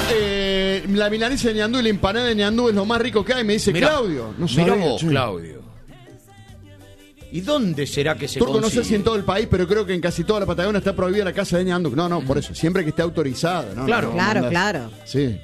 la milanesa de ñandú y la empanada de ñandú es lo más rico que hay, me dice Claudio. No sabía, mirá vos, Claudio. ¿Y dónde será que se Turco, consigue? no sé si en todo el país, pero creo que en casi toda la Patagonia está prohibida la casa de ñandú. No, por eso, siempre que esté autorizada. ¿No? Claro. Claro. Sí.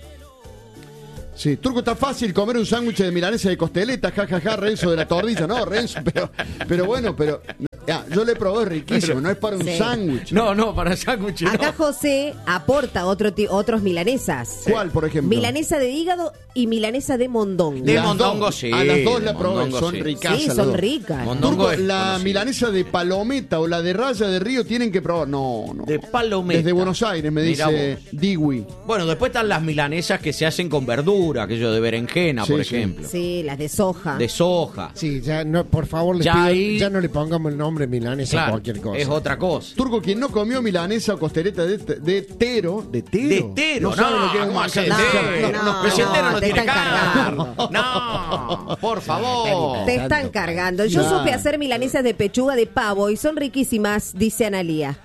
Sí, Turco, está fácil comer un sándwich de milanesa de costeleta, jajaja, Renzo de la Tordilla. No, Renzo, pero bueno, yo le probé, riquísimo, no es para un sándwich. No, para sándwich no. Acá José aporta otros milanesas. ¿Cuál, por ejemplo? Milanesa de hígado y milanesa de mondongo. De mondongo, sí. A las dos la probé, mondongo, son sí. ricas. Sí, son ricas. Mondongo Turco, es la conocido. milanesa de palometa o la de raya de río tienen que probar. No. De palometa. Desde Buenos Aires, me Mirá dice vos. Diwi. Bueno, después están las milanesas que se hacen con verdura, aquello de berenjena, Sí, por sí. ejemplo. Sí, las de soja. De soja. Sí, ya no, por favor, les Ya pido, ahí- ya no le pongamos el nombre milanesa a Claro, cualquier cosa. es otra cosa. Turco, quien no comió milanesa o costeleta de tero. ¿De tero? De tero, No sabe lo que es un ¿cómo hace de manjar. tero? no, Pero si el tero no te tiene están carne. cargando. No, por favor. Te están cargando. Yo Claro. supe hacer milanesas de pechuga de pavo y son riquísimas, dice Analía.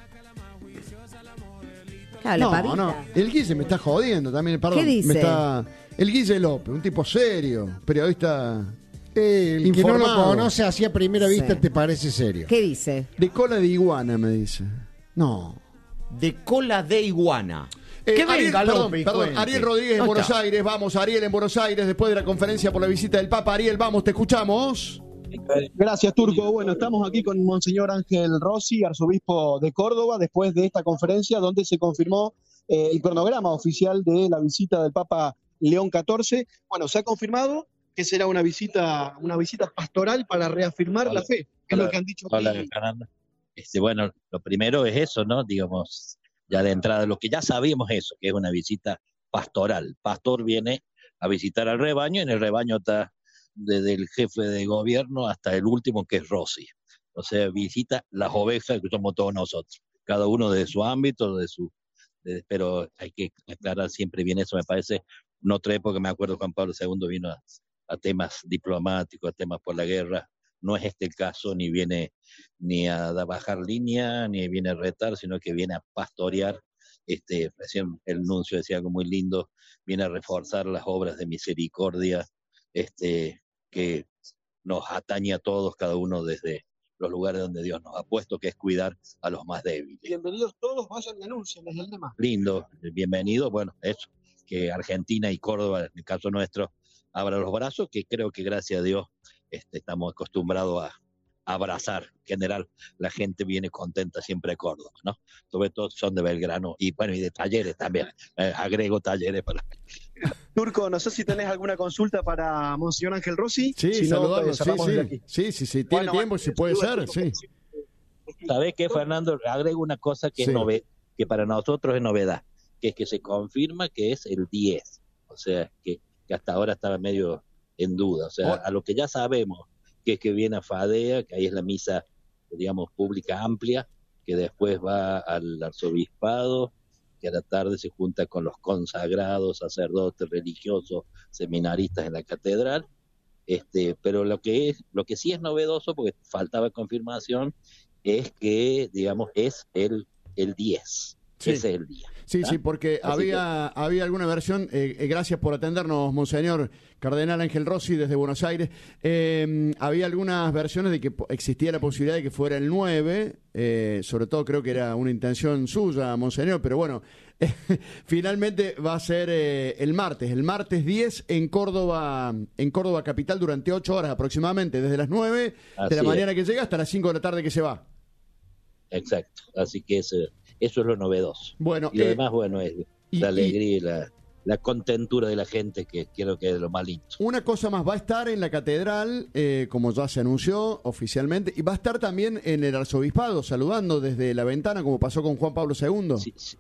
Claro, la No, pavita. no. El Guille me está jodiendo también, perdón. ¿Qué dice? El Guille López, un tipo serio, periodista El que no lo informado. conoce así a primera vista Sí. te parece serio. ¿Qué dice? De cola de iguana, me dice. No. De cola de iguana. Que venga, López, y cuente. Ariel Rodríguez en Ahí Buenos está. Aires. Vamos, Ariel en Buenos Aires, después de la conferencia por la visita del Papa. Ariel, vamos, te escuchamos. Gracias, Turco. Bueno, estamos aquí con Monseñor Ángel Rossi, arzobispo de Córdoba, después de esta conferencia donde se confirmó el cronograma oficial de la visita del Papa León XIV. Bueno, se ha confirmado que será una visita pastoral para reafirmar la fe, que es lo que han dicho Hola, aquí. Fernando. Bueno, lo primero es eso, ¿no? Digamos, ya de entrada, lo que ya sabíamos eso, que es una visita pastoral. Pastor viene a visitar al rebaño, y en el rebaño está desde el jefe de gobierno hasta el último, que es Rossi. O sea, visita las ovejas que somos todos nosotros, cada uno de su ámbito, pero hay que aclarar siempre bien eso, me parece. En otra época, me acuerdo, Juan Pablo II vino a temas diplomáticos, a temas por la guerra. No es este el caso, ni viene ni a bajar línea, ni viene a retar, sino que viene a pastorear. Recién el nuncio decía algo muy lindo, viene a reforzar las obras de misericordia, que nos atañe a todos, cada uno desde los lugares donde Dios nos ha puesto, que es cuidar a los más débiles. Bienvenidos todos, vayan y anuncien, es el lema. Lindo, bienvenido, bueno, eso, que Argentina y Córdoba, en el caso nuestro, abran los brazos, que creo que gracias a Dios estamos acostumbrados a abrazar. En general, la gente viene contenta siempre a Córdoba, ¿no? Sobre todo son de Belgrano y bueno, y de Talleres también. Agrego Talleres para... Turco, no sé si tenés alguna consulta para Monseñor Ángel Rossi. Sí, Si no, saludarlo. cerramos desde aquí. Sí, tiene tiempo, si puede ser, sí. ¿Sabés qué, Fernando? Agrego una cosa que Sí. es que para nosotros es novedad, que es que se confirma que es el 10. O sea, que hasta ahora estaba medio en duda. O sea, a lo que ya sabemos, que es que viene a Fadea, que ahí es la misa, digamos, pública amplia, que después va al arzobispado, que a la tarde se junta con los consagrados, sacerdotes, religiosos, seminaristas en la catedral. Pero lo que sí es novedoso, porque faltaba confirmación, es que, digamos, es el 10. Sí. Ese es el día. Sí, ¿tá? sí, porque Así había alguna versión, gracias por atendernos, Monseñor Cardenal Ángel Rossi desde Buenos Aires, había algunas versiones de que existía la posibilidad de que fuera el 9, sobre todo creo que era una intención suya, Monseñor, pero bueno, finalmente va a ser el martes 10 en Córdoba capital durante 8 horas aproximadamente, desde las 9 de Así la es. mañana que llega hasta las 5 de la tarde que se va. Exacto, así que eso es lo novedoso. Bueno, Y lo demás, bueno, es y- la alegría y la contentura de la gente, que creo que es lo más lindo. Una cosa más, va a estar en la catedral, como ya se anunció oficialmente, y va a estar también en el arzobispado, saludando desde la ventana, como pasó con Juan Pablo II.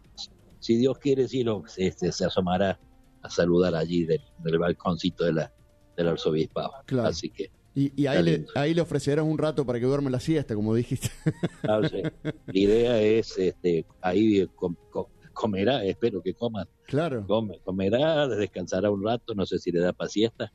Si Dios quiere, sí, se asomará a saludar allí del balconcito del arzobispado. Claro. Así que, Y está lindo. ahí le ofrecerás un rato para que duerme la siesta, como dijiste. claro, sí. La idea es, ahí comerá, espero que coma. Claro. Comerá, descansará un rato, no sé si le da para siesta.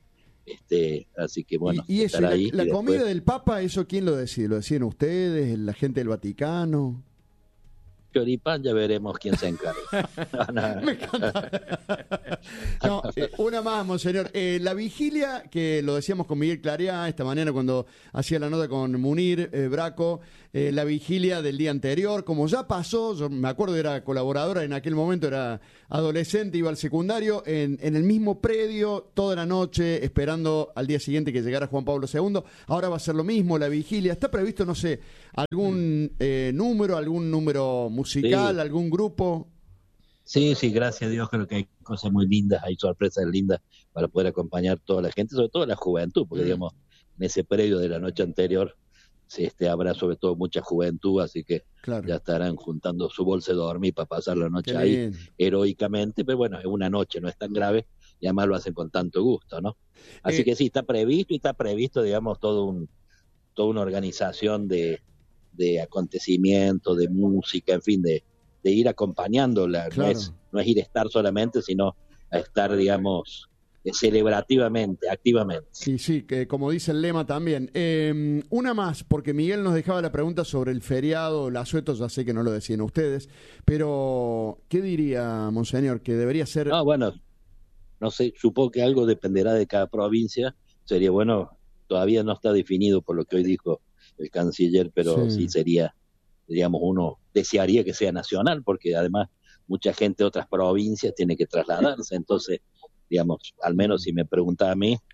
Así que bueno, y eso, estará la ahí. y comida después- del Papa, ¿eso quién lo decide? ¿Lo deciden ustedes, la gente del Vaticano? choripán, ya veremos quién se encarga. Me encanta. No, una más, monseñor. La vigilia, que lo decíamos con Miguel Clariá esta mañana cuando hacía la nota con Munir Braco, la vigilia del día anterior, como ya pasó, yo me acuerdo, era colaboradora en aquel momento, era adolescente, iba al secundario, en el mismo predio, toda la noche, esperando al día siguiente que llegara Juan Pablo II. Ahora va a ser lo mismo, la vigilia. ¿Está previsto, no sé, algún algún número musical, Sí. algún grupo? Sí, gracias a Dios, creo que hay cosas muy lindas, hay sorpresas lindas para poder acompañar toda la gente, sobre todo la juventud, porque digamos, en ese predio de la noche anterior habrá sobre todo mucha juventud, así que Claro. ya estarán juntando su bolsa de dormir para pasar la noche Qué ahí bien. heroicamente, pero bueno, es una noche, no es tan grave, y además lo hacen con tanto gusto, ¿no? Así que sí, está previsto, digamos, toda una organización de acontecimientos, de música, en fin, de ir acompañándola. Claro. No es ir a estar solamente, sino a estar, digamos, celebrativamente, activamente. Sí, que como dice el lema también. Una más, porque Miguel nos dejaba la pregunta sobre el feriado, el asueto, ya sé que no lo decían ustedes, pero ¿qué diría, monseñor? Que debería ser... No, bueno, no sé, supongo que algo dependerá de cada provincia. Sería bueno, todavía no está definido por lo que hoy dijo el canciller, pero sí sería, digamos, uno desearía que sea nacional, porque además mucha gente de otras provincias tiene que trasladarse, entonces, digamos, al menos si me pregunta a mí,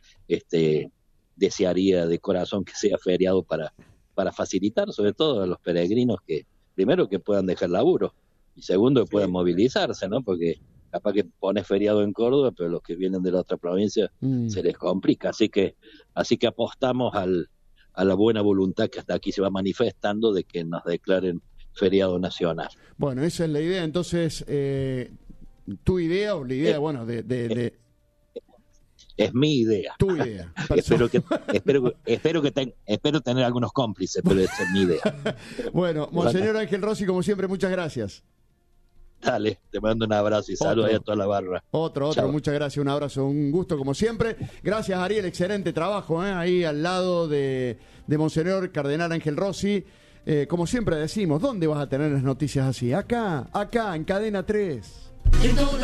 desearía de corazón que sea feriado para facilitar, sobre todo a los peregrinos, que primero que puedan dejar laburo, y segundo que puedan movilizarse, ¿no? Porque capaz que pones feriado en Córdoba, pero los que vienen de la otra provincia se les complica, así que apostamos a la buena voluntad que hasta aquí se va manifestando de que nos declaren feriado nacional. Bueno, esa es la idea, entonces, tu idea o la idea, bueno, Es mi idea. tu idea. Espero tener algunos cómplices, pero esa es mi idea. Bueno, monseñor Ángel Rossi, como siempre, muchas gracias. Dale, te mando un abrazo y saludos a toda la barra. Otro, Chao. muchas gracias, un abrazo, un gusto como siempre. Gracias, Ariel, excelente trabajo, ahí al lado de monseñor Cardenal Ángel Rossi. Como siempre decimos, ¿dónde vas a tener las noticias así? Acá, en Cadena 3.